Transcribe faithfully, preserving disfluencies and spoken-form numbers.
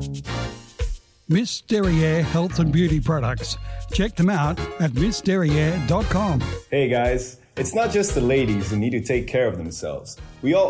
Miss Derriere Health and Beauty Products. Check them out at miss derriere dot com. Hey guys, it's not just the ladies who need to take care of themselves. We all